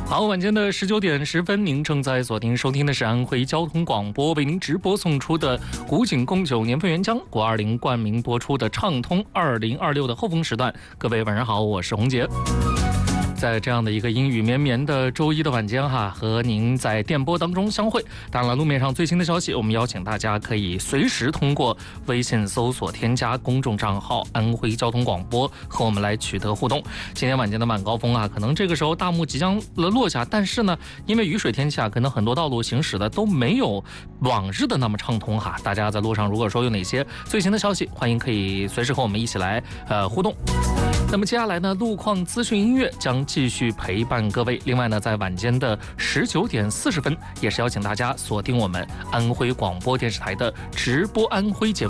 好，晚间的19:10，您正在锁定收听的是安徽交通广播为您直播送出的古井贡酒年份原浆国20冠名播出的畅通2026的后风时段。各位晚上好，我是洪杰。在这样的一个阴雨绵绵的周一的晚间和您在电波当中相会。当然了，路面上最新的消息，我们邀请大家可以随时通过微信搜索添加公众账号安徽交通广播和我们来取得互动。今天晚间的晚高峰可能这个时候大幕即将落下，但是呢，因为雨水天气可能很多道路行驶的都没有往日的那么畅通大家在路上如果说有哪些最新的消息，欢迎可以随时和我们一起来互动。那么接下来呢，路况资讯音乐将继续陪伴各位。另外呢，在晚间的19:40，也是邀请大家锁定我们安徽广播电视台的直播安徽节目。